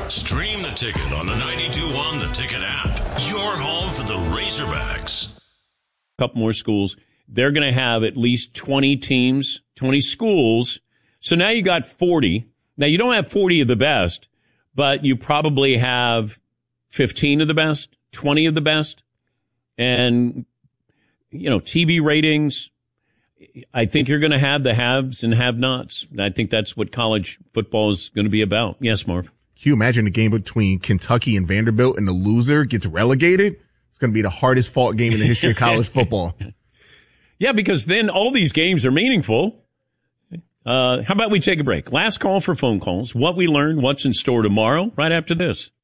Stream the Ticket on the 92.1 The Ticket app. Your home for the Razorbacks. A couple more schools. They're going to have at least 20 teams, 20 schools. So now you got 40. Now you don't have 40 of the best, but you probably have 15 of the best, 20 of the best. And, you know, TV ratings, I think you're going to have the haves and have-nots. I think that's what college football is going to be about. Yes, Marv. Can you imagine a game between Kentucky and Vanderbilt and the loser gets relegated? It's going to be the hardest fought game in the history of college football. Yeah, because then all these games are meaningful. How about we take a break? Last call for phone calls. What we learned, what's in store tomorrow, right after this.